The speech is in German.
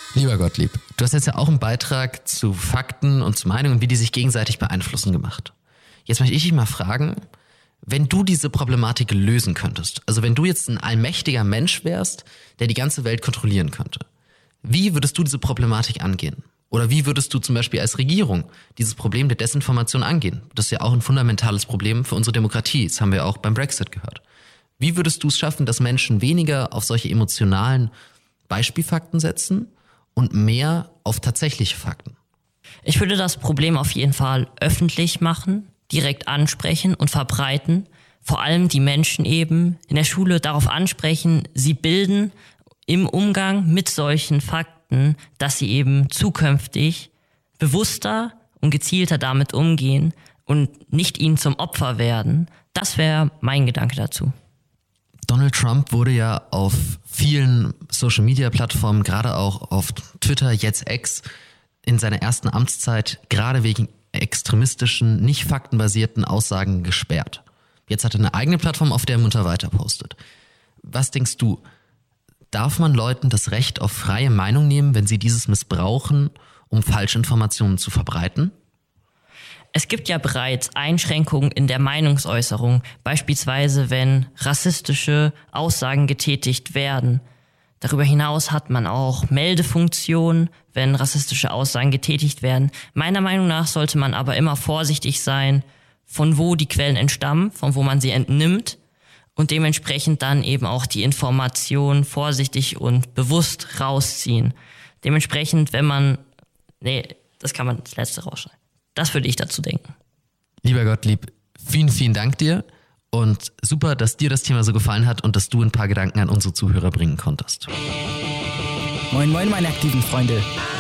Lieber Gottlieb, du hast jetzt ja auch einen Beitrag zu Fakten und zu Meinungen, wie die sich gegenseitig beeinflussen, gemacht. Jetzt möchte ich dich mal fragen, wenn du diese Problematik lösen könntest, also wenn du jetzt ein allmächtiger Mensch wärst, der die ganze Welt kontrollieren könnte, wie würdest du diese Problematik angehen? Oder wie würdest du zum Beispiel als Regierung dieses Problem der Desinformation angehen? Das ist ja auch ein fundamentales Problem für unsere Demokratie. Das haben wir auch beim Brexit gehört. Wie würdest du es schaffen, dass Menschen weniger auf solche emotionalen Beispielfakten setzen und mehr auf tatsächliche Fakten? Ich würde das Problem auf jeden Fall öffentlich machen, direkt ansprechen und verbreiten. Vor allem die Menschen eben in der Schule darauf ansprechen, sie bilden im Umgang mit solchen Fakten, dass sie eben zukünftig bewusster und gezielter damit umgehen und nicht ihnen zum Opfer werden. Das wäre mein Gedanke dazu. Donald Trump wurde ja auf vielen Social-Media-Plattformen, gerade auch auf Twitter, jetzt X, in seiner ersten Amtszeit gerade wegen extremistischen, nicht faktenbasierten Aussagen gesperrt. Jetzt hat er eine eigene Plattform, auf der er munter weiter postet. Was denkst du, darf man Leuten das Recht auf freie Meinung nehmen, wenn sie dieses missbrauchen, um Falschinformationen zu verbreiten? Es gibt ja bereits Einschränkungen in der Meinungsäußerung, beispielsweise wenn rassistische Aussagen getätigt werden. Darüber hinaus hat man auch Meldefunktionen, wenn rassistische Aussagen getätigt werden. Meiner Meinung nach sollte man aber immer vorsichtig sein, von wo die Quellen entstammen, von wo man sie entnimmt und dementsprechend dann eben auch die Information vorsichtig und bewusst rausziehen. Dementsprechend, das kann man das Letzte rausschreiben. Das würde ich dazu denken. Lieber Gottlieb, vielen, vielen Dank dir und super, dass dir das Thema so gefallen hat und dass du ein paar Gedanken an unsere Zuhörer bringen konntest. Moin, moin, meine aktiven Freunde.